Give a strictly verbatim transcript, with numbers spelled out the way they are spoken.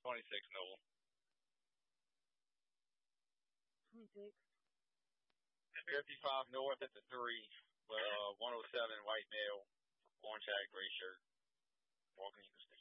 twenty-six Noel. twenty-six. fifty-five North at the three. Uh, one oh seven white male, orange hat, gray shirt. Walking Eagle State.